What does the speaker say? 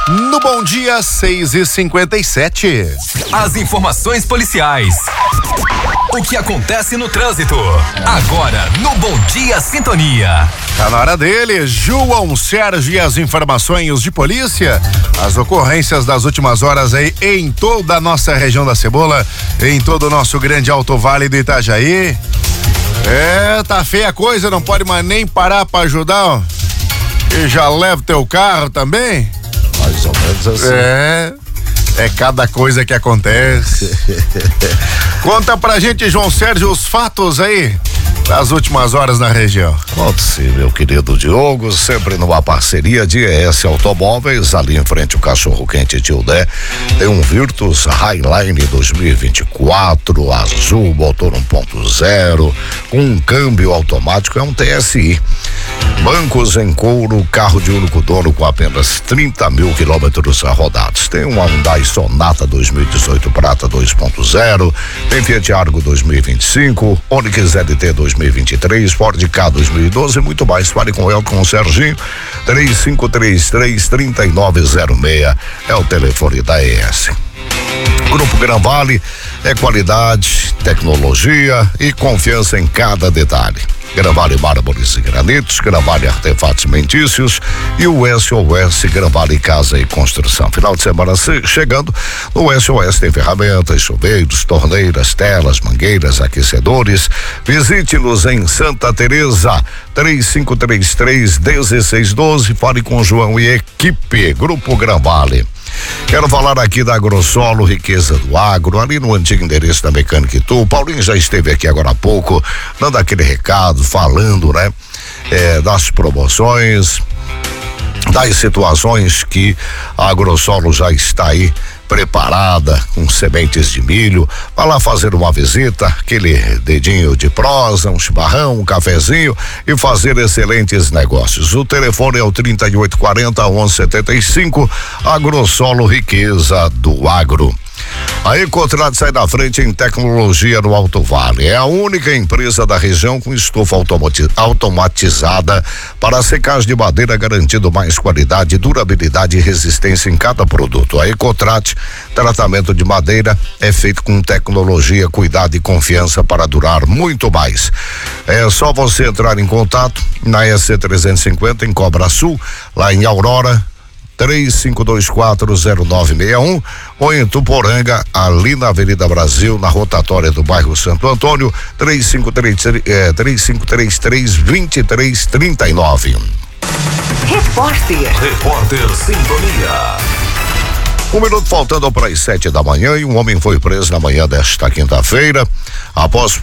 No Bom Dia 6h57. As informações policiais. O que acontece no trânsito? Agora no Bom Dia Sintonia. Tá na hora dele, João Sérgio, e as informações de polícia, as ocorrências das últimas horas aí em toda a nossa região da Cebola, em todo o nosso grande Alto Vale do Itajaí. Tá feia a coisa, não pode mais nem parar pra ajudar, ó. E já leva teu carro também? Mais ou menos assim. É cada coisa que acontece. Conta pra gente, João Sérgio, os fatos aí das últimas horas na região. Conte-se, meu querido Diogo, sempre numa parceria de ES Automóveis, ali em frente ao Cachorro Quente Tildé, tem um Virtus Highline 2024, azul, motor 1.0, com um câmbio automático, é um TSI. Bancos em couro, carro de único dono com apenas 30 mil quilômetros rodados. Tem um Hyundai Sonata 2018 Prata 2.0, tem Fiat Argo 2025, Onix LT 2023, Ford K 2012 e muito mais. Fale com ele, com o Serginho, 3533-3906 é o telefone da ES. Grupo Gran Vale é qualidade, tecnologia e confiança em cada detalhe. Gran Vale Mármores e Granitos, Gran Vale Artefatos Mentícios e o SOS Gran Vale Casa e Construção. Final de semana chegando, no SOS tem ferramentas, chuveiros, torneiras, telas, mangueiras, aquecedores. Visite-nos em Santa Teresa, 3533-1612. Fale com João e equipe. Grupo Gran Vale. Quero falar aqui da Agrossolo, riqueza do agro, ali no antigo endereço da Mecânica Itu. O Paulinho já esteve aqui agora há pouco, dando aquele recado, falando, né? Das promoções, das situações que a Agrossolo já está aí preparada com sementes de milho. Vai lá fazer uma visita, aquele dedinho de prosa, um chimarrão, um cafezinho e fazer excelentes negócios. O telefone é o 3840-1175, Agrossolo, riqueza do agro. A Ecotrad sai da frente em tecnologia no Alto Vale. É a única empresa da região com estufa automatizada para secagem de madeira, garantindo mais qualidade, durabilidade e resistência em cada produto. A Ecotrad, tratamento de madeira, é feito com tecnologia, cuidado e confiança para durar muito mais. É só você entrar em contato na EC 350 em Cobra Sul, lá em Aurora, 35240961, ou em Tuporanga, ali na Avenida Brasil, na rotatória do bairro Santo Antônio, 3533-2339. Repórter Sintonia. 1 minuto faltando para as 7 da manhã e um homem foi preso na manhã desta quinta-feira após